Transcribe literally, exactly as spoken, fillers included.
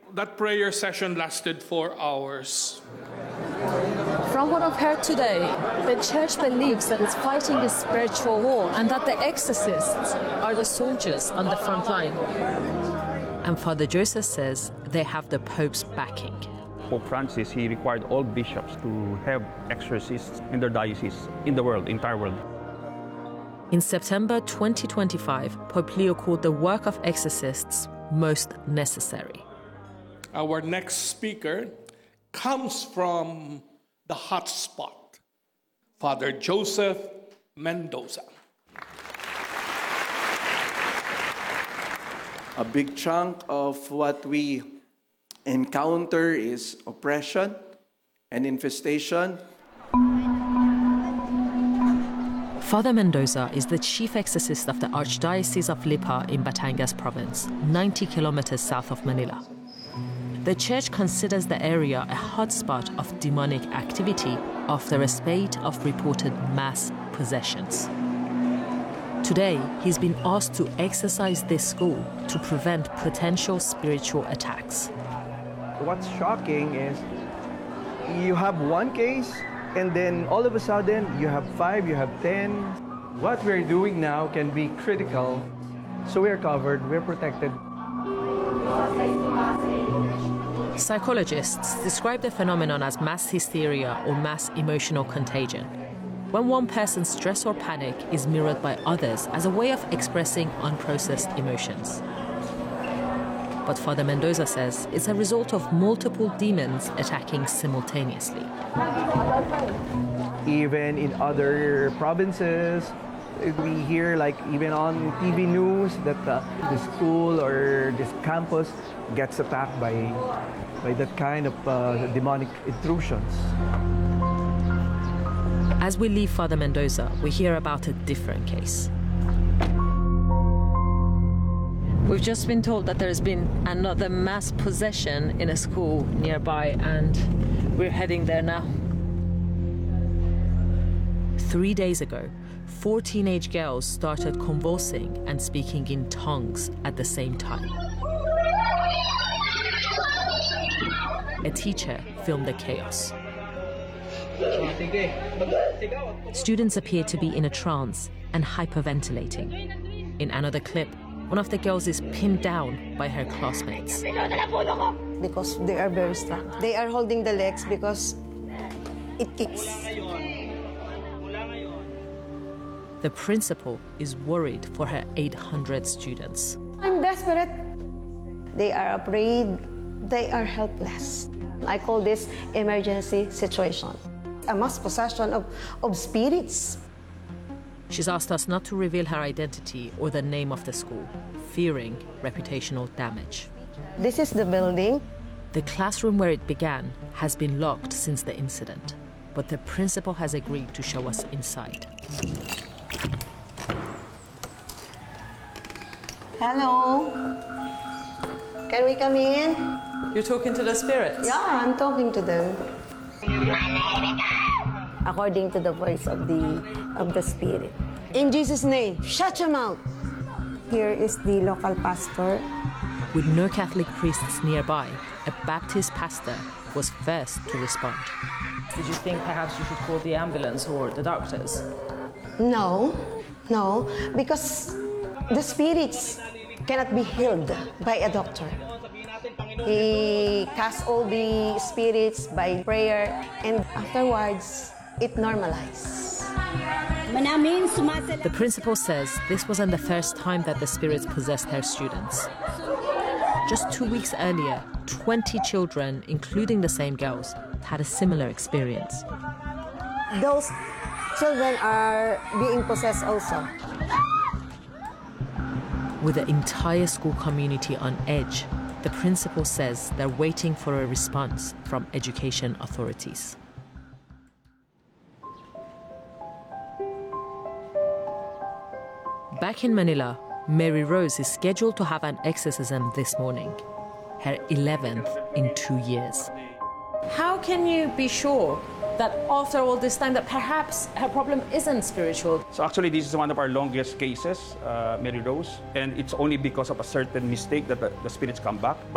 that prayer session lasted four hours. From what I've heard today, the church believes that it's fighting a spiritual war and that the exorcists are the soldiers on the front line. And Father Joseph says they have the Pope's backing. Pope Francis, he required all bishops to have exorcists in their diocese, in the world, entire world. In September twenty twenty-five, Pope Leo called the work of exorcists most necessary. Our next speaker comes from the hot spot, Father Joseph Mendoza. A big chunk of what we encounter is oppression and infestation. Father Mendoza is the chief exorcist of the Archdiocese of Lipa in Batangas province, ninety kilometers south of Manila. The church considers the area a hotspot of demonic activity after a spate of reported mass possessions. Today, he's been asked to exorcise this school to prevent potential spiritual attacks. What's shocking is you have one case, and then all of a sudden you have five, you have ten. What we're doing now can be critical, so we're covered, we're protected. Psychologists describe the phenomenon as mass hysteria or mass emotional contagion, when one person's stress or panic is mirrored by others as a way of expressing unprocessed emotions. But Father Mendoza says it's a result of multiple demons attacking simultaneously. Even in other provinces, we hear, like even on T V news, that uh, the school or this campus gets attacked by, by that kind of uh, demonic intrusions. As we leave Father Mendoza, we hear about a different case. We've just been told that there's been another mass possession in a school nearby, and we're heading there now. Three days ago, four teenage girls started convulsing and speaking in tongues at the same time. A teacher filmed the chaos. Students appear to be in a trance and hyperventilating. In another clip, one of the girls is pinned down by her classmates. Because they are very strong. They are holding the legs because it kicks. The principal is worried for her eight hundred students. I'm desperate. They are afraid. They are helpless. I call this emergency situation. A mass possession of, of spirits. She's asked us not to reveal her identity or the name of the school, fearing reputational damage. This is the building. The classroom where it began has been locked since the incident, but the principal has agreed to show us inside. Hello. Can we come in? You're talking to the spirits? Yeah, I'm talking to them. According to the voice of the of the spirit. In Jesus' name, shut your mouth. Here is the local pastor. With no Catholic priests nearby, a Baptist pastor was first to respond. Did you think perhaps you should call the ambulance or the doctors? No, no, because the spirits cannot be healed by a doctor. He casts all the spirits by prayer, and afterwards, it normalizes. The principal says this wasn't the first time that the spirits possessed her students. Just two weeks earlier, twenty children, including the same girls, had a similar experience. Those children are being possessed also. With the entire school community on edge, the principal says they're waiting for a response from education authorities. Back in Manila, Mary Rose is scheduled to have an exorcism this morning, her eleventh in two years. How can you be sure that after all this time that perhaps her problem isn't spiritual? So actually, this is one of our longest cases, uh, Mary Rose, and it's only because of a certain mistake that the, the spirits come back.